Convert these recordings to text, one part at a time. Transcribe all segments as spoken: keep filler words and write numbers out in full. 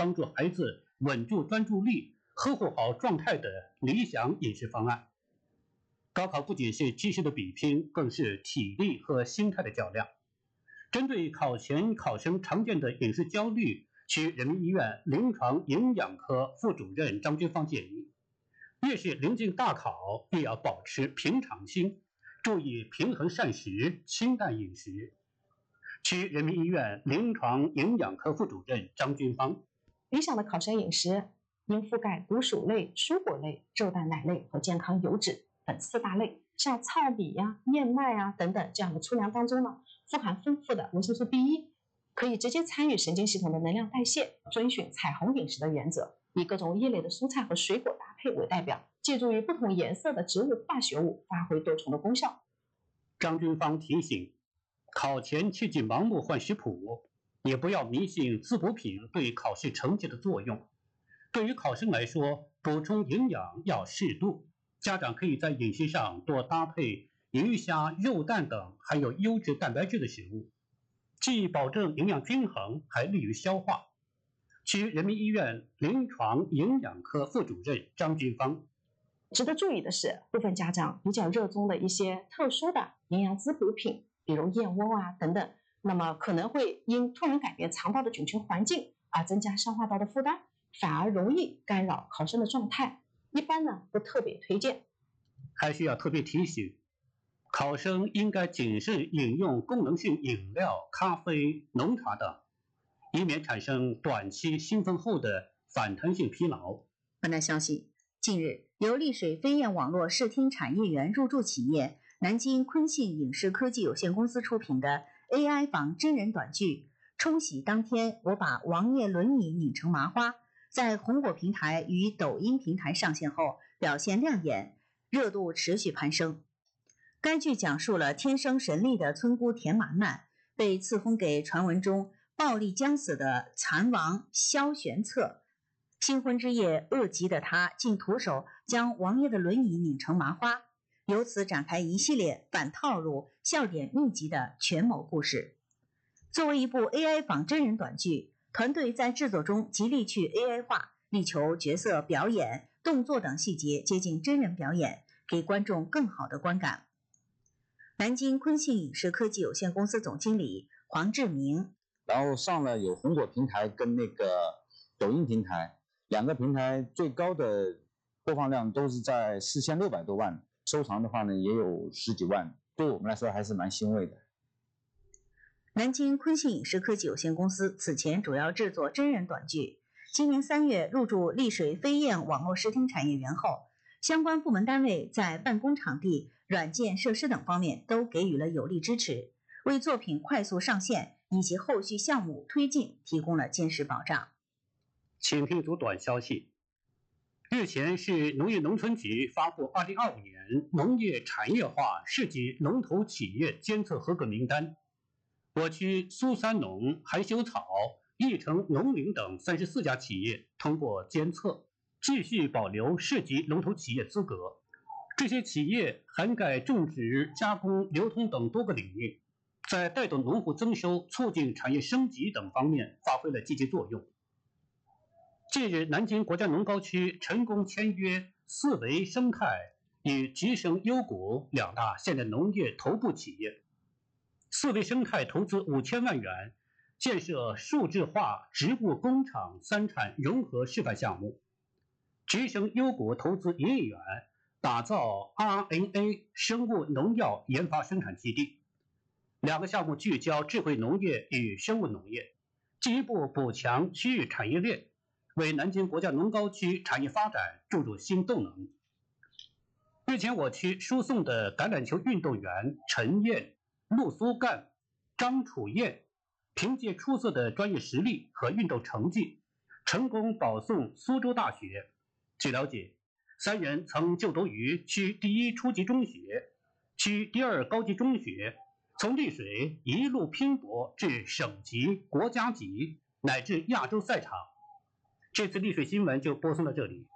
帮助孩子稳住专注力、呵护好状态的理想饮食方案。高考不仅是知识的比拼，更是体力和心态的较量。针对考前考生常见的饮食焦虑，区人民医院临床营养科副主任张军芳建议，越是临近大考，越要保持平常心，注意平衡膳食、清淡饮食。区人民医院临床营养科副主任张军芳， 理想的考生饮食应覆盖谷薯类、蔬果类、肉蛋奶类和健康油脂等四大类。像糙米呀、燕麦啊等等这样的粗粮当中呢，富含丰富的维生素 B 一，可以直接参与神经系统的能量代谢。遵循彩虹饮食的原则，以各种叶类的蔬菜和水果搭配为代表，借助于不同颜色的植物化学物，发挥多重的功效。 张军芳提醒，考前切忌盲目换食谱，也不要迷信滋补品对考试成绩的作用。对于考生来说，补充营养要适度，家长可以在饮食上多搭配鱼虾、肉蛋等含有优质蛋白质的食物，既保证营养均衡，还利于消化。区人民医院临床营养科副主任张军芳， 值得注意的是，部分家长比较热衷的一些特殊的营养滋补品，比如燕窝啊等等，那么可能会因突然改变肠道的菌群环境而增加消化道的负担，反而容易干扰考生的状态。一般呢不特别推荐。 还需要特别提醒，考生应该谨慎饮用功能性饮料、咖啡、浓茶等，以免产生短期兴奋后的反弹性疲劳。 本台消息，近日，由丽水飞燕网络视听产业园入驻企业南京坤信影视科技有限公司出品的 A I 仿真人短剧《冲洗当天我把王爷轮椅拧成麻花》，在红果平台与抖音平台上线后表现亮眼，热度持续攀升。该剧讲述了天生神力的村姑田满满被赐封给传闻中暴力将死的残王萧玄策。新婚之夜，恶极的他竟徒手将王爷的轮椅拧成麻花，由此展开一系列反套路、笑点密集的权谋故事。作为一部 A I 仿真人短剧，团队在制作中极力去 A I 化，力求角色表演、动作等细节接近真人表演，给观众更好的观感。南京坤信影视科技有限公司总经理黄志明， 然后上了有红果平台跟那个抖音平台，两个平台最高的播放量都是在四千六百多万，收藏的话呢也有十几万，对我们来说还是蛮欣慰的。 南京坤信影视科技有限公司此前主要制作真人短剧，今年三月入驻丽水飞燕网络视听产业园后，相关部门单位在办公场地、软件设施等方面都给予了有力支持，为作品快速上线以及后续项目推进提供了坚实保障。 请听一组短消息。日前是农业农村局发布二零二五年农业产业化市级龙头企业监测合格名单，我区苏三农、含羞草、益城农林等三十四家企业通过监测，继续保留市级龙头企业资格。这些企业涵盖种植、加工、流通等多个领域，在带动农户增收、促进产业升级等方面发挥了积极作用。近日，南京国家农高区成功签约四维生态与吉生优谷两大现代农业头部企业。四维生态投资五千万元，建设数字化植物工厂三产融合示范项目；吉生优谷投资一亿元，打造 R N A 生物农药研发生产基地。两个项目聚焦智慧农业与生物农业，进一步补强区域产业链，为南京国家农高区产业发展注入新动能。日前，我区输送的橄榄球运动员陈燕、陆苏干、张楚燕凭借出色的专业实力和运动成绩，成功保送苏州大学。据了解，三人曾就读于区第一初级中学、区第二高级中学，从丽水一路拼搏至省级、国家级乃至亚洲赛场。这次丽水新闻就播送到这里。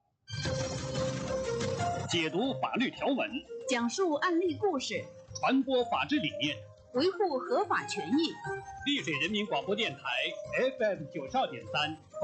解读法律条文， 讲述案例故事， 传播法治理念， 维护合法权益。 丽水人民广播电台 F M 九十二点三。